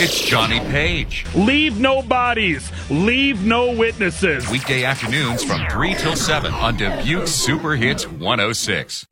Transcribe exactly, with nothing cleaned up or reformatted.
It's Johnny Page. Leave no bodies. Leave no witnesses. Weekday afternoons from three till seven on Dubuque Super Hits one oh six.